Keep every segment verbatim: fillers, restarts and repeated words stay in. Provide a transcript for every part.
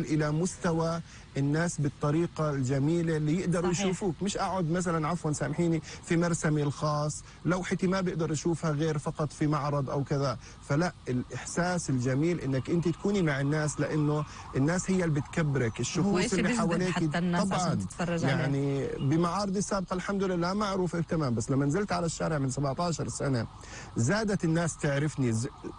إلى مستوى الناس بالطريقة الجميلة اللي يقدروا صحيح. يشوفوك. مش أقعد مثلا عفوا سامحيني في مرسمي الخاص، لوحتي ما بيقدر يشوفها غير فقط في معرض أو كذا. فلا، الإحساس الجميل إنك أنت تكوني مع الناس، لأنه الناس هي اللي بتكبرك، الشخوص اللي حواليك حتى الناس طبعا عشان تتفرج يعني عليه. بمعارضي السابقة الحمد لله معروف تمام، بس لما نزلت على الشارع من سبعة عشر سنة زادت الناس تعرفني،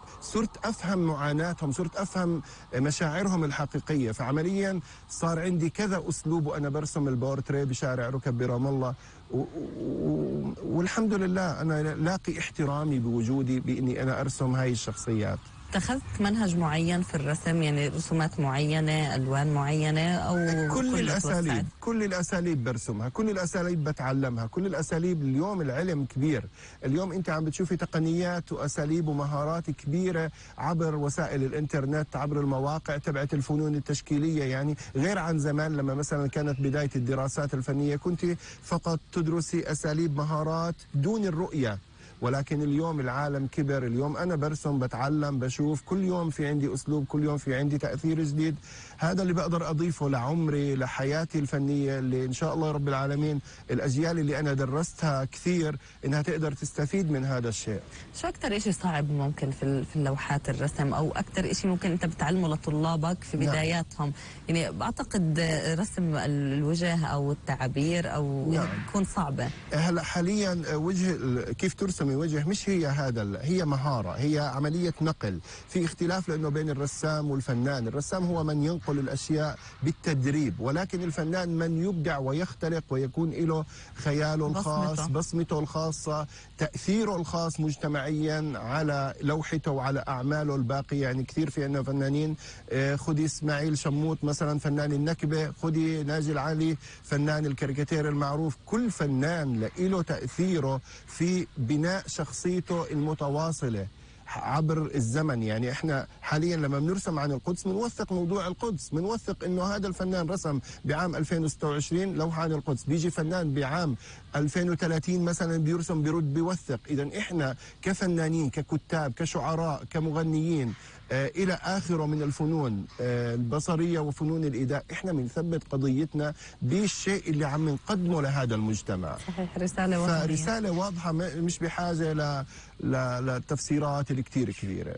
صرت أفهم معاناتهم، صرت أفهم مشاعرهم الحقيقية. فعمليا صار عندي كذا أسلوب وأنا برسم البورتريه بشارع ركب برام الله، و... و... والحمد لله أنا لاقي احترامي بوجودي بإني أنا أرسم هاي الشخصيات. اتخذت منهج معين في الرسم، يعني رسومات معينة، ألوان معينة، أو كل, كل الأساليب كل الأساليب برسمها، كل الأساليب بتعلمها، كل الأساليب. اليوم العلم كبير، اليوم أنت عم بتشوفي تقنيات وأساليب ومهارات كبيرة عبر وسائل الإنترنت، عبر المواقع تبعت الفنون التشكيلية. يعني غير عن زمان لما مثلا كانت بداية الدراسات الفنية كنت فقط تدرسي أساليب مهارات دون الرؤية، ولكن اليوم العالم كبر. اليوم أنا برسم، بتعلم، بشوف، كل يوم في عندي أسلوب، كل يوم في عندي تأثير جديد. هذا اللي بقدر أضيفه لعمري، لحياتي الفنية، اللي إن شاء الله رب العالمين الأجيال اللي أنا درستها كثير إنها تقدر تستفيد من هذا الشيء. شو أكتر إشي صعب ممكن في في اللوحات الرسم، أو أكتر إشي ممكن أنت بتعلمه لطلابك في بداياتهم؟ نعم. يعني بعتقد رسم الوجه أو التعابير أو نعم. تكون صعبة. هلا حاليا وجه كيف ترسمي وجه مش هي هذا، هي مهارة، هي عملية نقل. في اختلاف لأنه بين الرسام والفنان. الرسام هو من ينقل الأشياء بالتدريب، ولكن الفنان من يبدع ويختلق ويكون له خياله الخاص، بصمته. بصمته الخاصة، تأثيره الخاص مجتمعيا على لوحته وعلى أعماله الباقية. يعني كثير في عندنا فنانين، خدي إسماعيل شموت مثلا فنان النكبة، خدي ناجي العلي فنان الكاريكاتير المعروف. كل فنان له تأثيره في بناء شخصيته المتواصلة عبر الزمن. يعني احنا حاليا لما بنرسم عن القدس بنوثق موضوع القدس، بنوثق انه هذا الفنان رسم بعام ألفين وستة وعشرين لوحة عن القدس، بيجي فنان بعام ألفين وثلاثين مثلا بيرسم بيرد بيوثق. اذا احنا كفنانين، ككتاب، كشعراء، كمغنيين، آه إلى آخره من الفنون آه البصرية وفنون الإيداء، إحنا بنثبت قضيتنا بالشيء اللي عم نقدمه لهذا المجتمع. صحيح، رسالة واضحة. فرسالة واضحة مش بحاجة ل... ل... للتفسيرات الكتير كبيرة.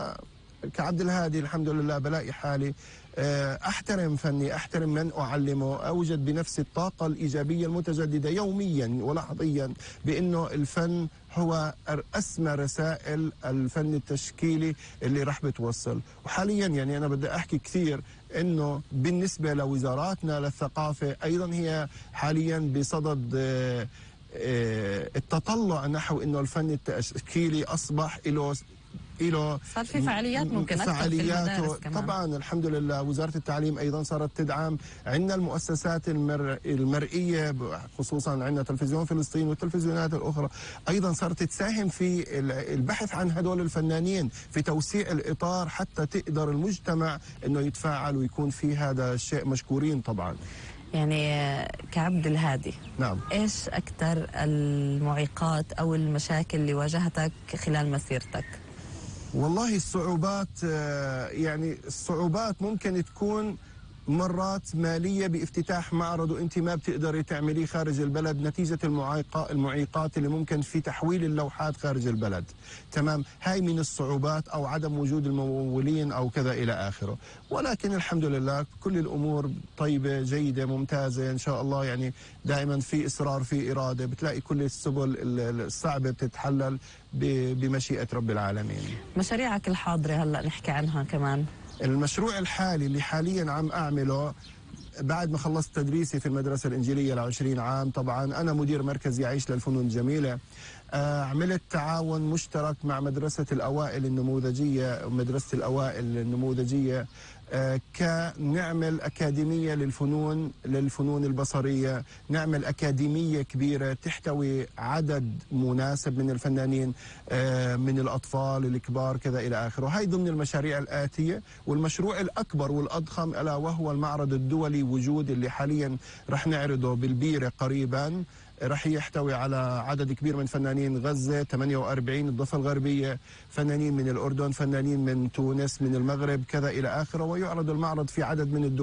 فكعبد الهادي الحمد لله بلاقي حالي أحترم فني، أحترم من أعلمه، أوجد بنفسي الطاقة الإيجابية المتجددة يوميا ولحظيا بأنه الفن هو أسمى رسائل الفن التشكيلي اللي رح بتوصل. وحاليا يعني أنا بدي أحكي كثير أنه بالنسبة لوزاراتنا للثقافة أيضا هي حاليا بصدد التطلع نحو أنه الفن التشكيلي أصبح له له صار في فعاليات ممكن أكثر في المدارس كمان. طبعا الحمد لله وزارة التعليم أيضا صارت تدعم. عندنا المؤسسات المر... المرئية خصوصا عندنا تلفزيون فلسطين والتلفزيونات الأخرى أيضا صارت تساهم في البحث عن هدول الفنانين، في توسيع الإطار حتى تقدر المجتمع أنه يتفاعل ويكون في هذا الشيء. مشكورين طبعا. يعني كعبد الهادي، نعم، إيش أكثر المعيقات أو المشاكل اللي واجهتك خلال مسيرتك؟ والله الصعوبات، يعني الصعوبات ممكن تكون مرات مالية بافتتاح معرض وانت ما بتقدري تعمليه خارج البلد نتيجة المعيقات اللي ممكن في تحويل اللوحات خارج البلد. تمام، هاي من الصعوبات او عدم وجود الممولين او كذا الى اخره. ولكن الحمد لله كل الامور طيبة جيدة ممتازة ان شاء الله. يعني دائما في اصرار، في ارادة، بتلاقي كل السبل الصعبة بتتحلل بمشيئة رب العالمين. مشاريعك الحاضرة هلا نحكي عنها كمان. المشروع الحالي اللي حاليا عم أعمله بعد ما خلصت تدريسي في المدرسة الإنجيلية لعشرين عام، طبعا أنا مدير مركز يعيش للفنون الجميلة. عملت تعاون مشترك مع مدرسة الأوائل النموذجية ومدرسة الأوائل النموذجية كنعمل أكاديمية للفنون للفنون البصرية، نعمل أكاديمية كبيرة تحتوي عدد مناسب من الفنانين من الأطفال الكبار كذا إلى آخره. هاي ضمن المشاريع الآتية. والمشروع الأكبر والأضخم ألا وهو المعرض الدولي وجود اللي حاليا رح نعرضه بالبيرة قريبا، رح يحتوي على عدد كبير من فنانين غزة ثمانية وأربعين، الضفة الغربية، فنانين من الأردن، فنانين من تونس، من المغرب كذا إلى آخره. ويعرض المعرض في عدد من الدول.